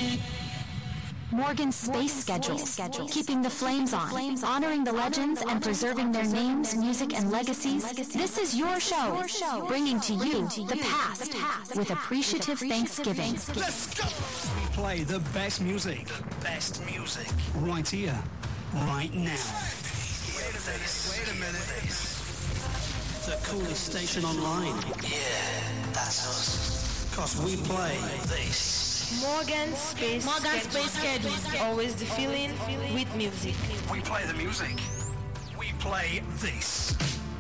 Morgan's Space Schedule, keeping the flames on, honoring the legends and preserving their names, music, and legacies. This is your show, bringing to you the past with appreciative Thanksgiving. Let's go! We play the best music, right here, right now. Wait a minute. The coolest station online. Yeah, that's us. 'Cause we play this. Morgan Space Schedule. Always the feeling with music. We play the music. We play this.